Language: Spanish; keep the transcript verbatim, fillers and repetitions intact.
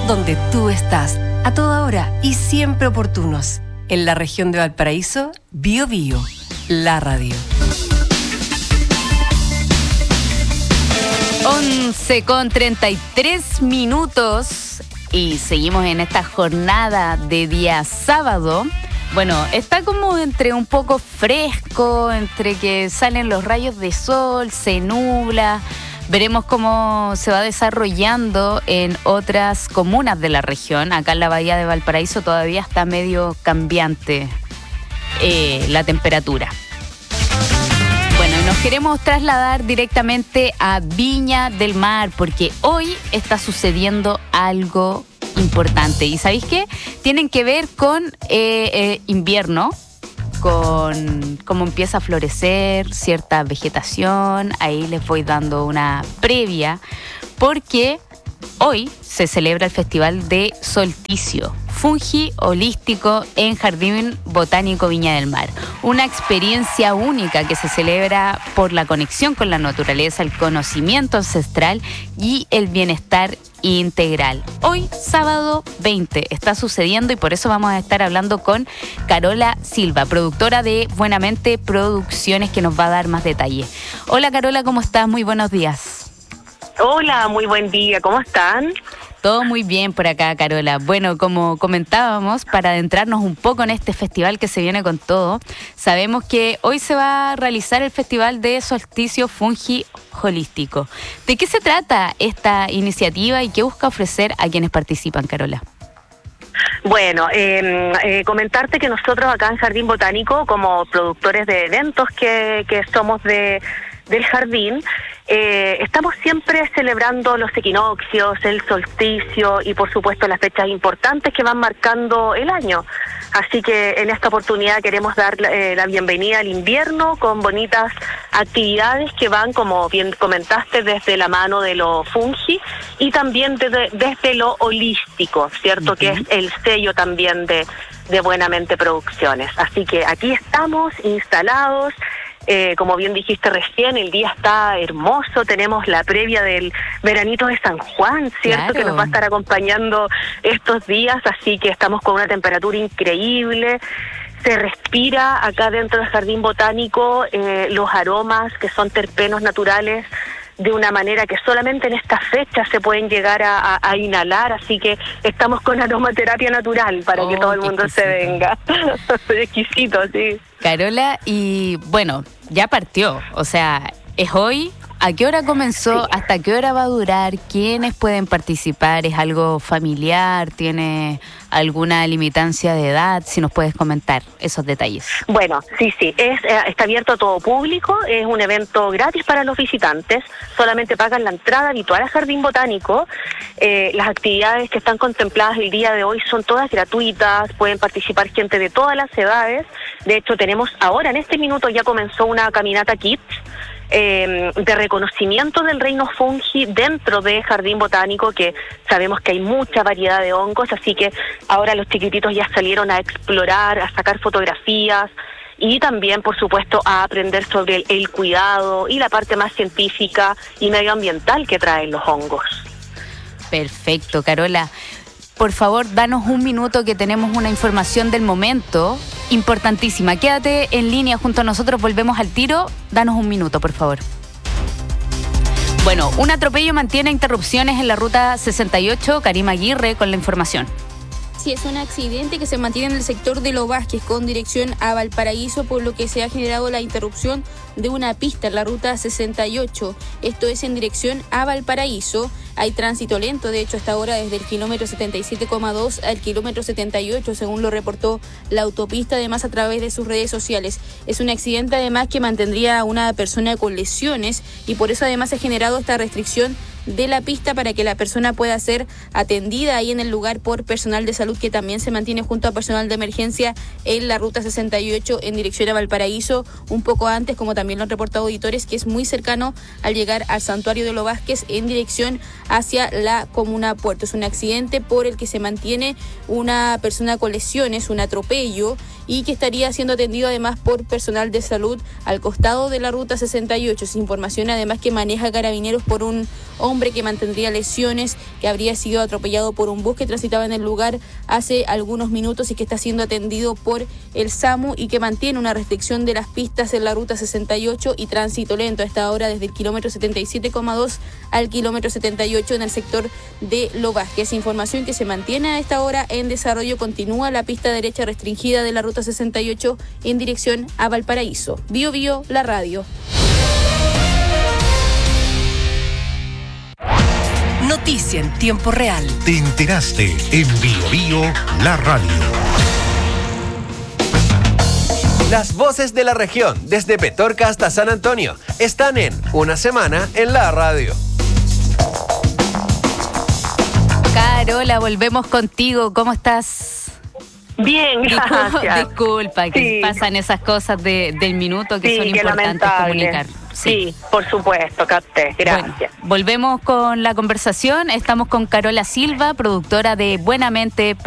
donde tú estás, a toda hora y siempre oportunos. En la región de Valparaíso, Bio Bio, la radio. once con treinta y tres minutos y seguimos en esta jornada de día sábado. Bueno, está como entre un poco fresco, entre que salen los rayos de sol, se nubla. Veremos cómo se va desarrollando en otras comunas de la región. Acá en la bahía de Valparaíso todavía está medio cambiante eh, la temperatura. Bueno, nos queremos trasladar directamente a Viña del Mar porque hoy está sucediendo algo importante. ¿Y sabéis qué? Tienen que ver con eh, eh, invierno, con cómo empieza a florecer cierta vegetación. Ahí les voy dando una previa porque hoy se celebra el Festival de Solsticio Fungi Holístico en Jardín Botánico Viña del Mar. Una experiencia única que se celebra por la conexión con la naturaleza, el conocimiento ancestral y el bienestar integral. Hoy, sábado veinte, está sucediendo y por eso vamos a estar hablando con Carola Silva, productora de Buenamente Producciones, que nos va a dar más detalles. Hola Carola, ¿cómo estás? Muy buenos días. Hola, muy buen día, ¿cómo están? Todo muy bien por acá, Carola. Bueno, como comentábamos, para adentrarnos un poco en este festival que se viene con todo, sabemos que hoy se va a realizar el Festival de Solsticio Fungi Holístico. ¿De qué se trata esta iniciativa y qué busca ofrecer a quienes participan, Carola? Bueno, eh, eh, comentarte que nosotros acá en Jardín Botánico, como productores de eventos que, que somos de del jardín, eh, estamos siempre celebrando los equinoccios, el solsticio y por supuesto las fechas importantes que van marcando el año. Así que en esta oportunidad queremos dar eh, la bienvenida al invierno con bonitas actividades que van, como bien comentaste, desde la mano de lo fungi y también desde, desde lo holístico, ¿cierto? Uh-huh. Que es el sello también de, de Buenamente Producciones. Así que aquí estamos instalados. Eh, como bien dijiste recién, el día está hermoso, tenemos la previa del veranito de San Juan, ¿cierto? Claro. Que nos va a estar acompañando estos días, así que estamos con una temperatura increíble. Se respira acá dentro del Jardín Botánico eh, los aromas que son terpenos naturales de una manera que solamente en estas fechas se pueden llegar a, a, a inhalar, así que estamos con aromaterapia natural para oh, que todo el mundo exquisito. Se venga. Exquisito, sí. Carola, y bueno, ya partió, o sea, es hoy. ¿A qué hora comenzó? Sí. ¿Hasta qué hora va a durar? ¿Quiénes pueden participar? ¿Es algo familiar? ¿Tiene alguna limitancia de edad? Si nos puedes comentar esos detalles. Bueno, sí, sí, es, eh, está abierto a todo público, es un evento gratis para los visitantes, solamente pagan la entrada habitual al Jardín Botánico. Eh, las actividades que están contempladas el día de hoy son todas gratuitas, pueden participar gente de todas las edades. De hecho, tenemos ahora, en este minuto ya comenzó una caminata Kids, Eh, de reconocimiento del reino fungi dentro de Jardín Botánico, que sabemos que hay mucha variedad de hongos, así que ahora los chiquititos ya salieron a explorar, a sacar fotografías y también, por supuesto, a aprender sobre el, el cuidado y la parte más científica y medioambiental que traen los hongos. Perfecto, Carola. Por favor, danos un minuto que tenemos una información del momento importantísima. Quédate en línea junto a nosotros, volvemos al tiro. Danos un minuto, por favor. Bueno, un atropello mantiene interrupciones en la ruta sesenta y ocho. Karima Aguirre con la información. Sí, es un accidente que se mantiene en el sector de Los Vázquez con dirección a Valparaíso, por lo que se ha generado la interrupción de una pista en la ruta sesenta y ocho. Esto es en dirección a Valparaíso. Hay tránsito lento, de hecho, hasta ahora desde el kilómetro setenta y siete coma dos al kilómetro setenta y ocho, según lo reportó la autopista, además a través de sus redes sociales. Es un accidente además que mantendría a una persona con lesiones y por eso además se ha generado esta restricción de la pista para que la persona pueda ser atendida ahí en el lugar por personal de salud que también se mantiene junto a personal de emergencia en la ruta sesenta y ocho en dirección a Valparaíso, un poco antes, como también lo han reportado auditores, que es muy cercano al llegar al santuario de Los Vázquez en dirección hacia la comuna Puerto. Es un accidente por el que se mantiene una persona con lesiones, un atropello, y que estaría siendo atendido además por personal de salud al costado de la ruta sesenta y ocho. Es información además que maneja Carabineros por un hombre hombre que mantendría lesiones, que habría sido atropellado por un bus que transitaba en el lugar hace algunos minutos y que está siendo atendido por el SAMU y que mantiene una restricción de las pistas en la ruta sesenta y ocho y tránsito lento a esta hora desde el kilómetro setenta y siete coma dos al kilómetro setenta y ocho en el sector de Lo Vázquez. Información que se mantiene a esta hora en desarrollo. Continúa la pista derecha restringida de la ruta sesenta y ocho en dirección a Valparaíso. Bio Bio, la radio. Noticia en tiempo real. Te enteraste en Bio Bio, la radio. Las voces de la región, desde Petorca hasta San Antonio, están en Una Semana en la Radio. Carola, volvemos contigo. ¿Cómo estás? Bien, gracias. Disculpa, que Sí. pasan esas cosas de, del minuto que Sí, son qué importantes lamentable. comunicar. Sí. por supuesto, capté. Gracias. Bueno, volvemos con la conversación. Estamos con Carola Silva, productora de Buenamente